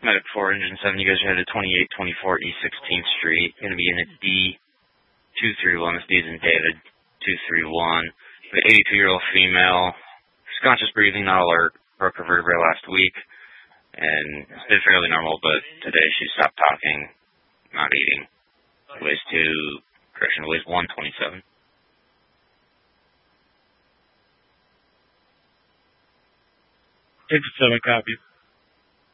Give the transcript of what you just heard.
Medic 4, Engine 7, you guys are headed 2824 East 16th Street. Going to be in a D231. This D is in David. 231. An 82-year-old female. She's conscious breathing, not alert. Broke her vertebrae last week. And it's been fairly normal, but today she stopped talking, not eating. Weighs 127. 57 copies.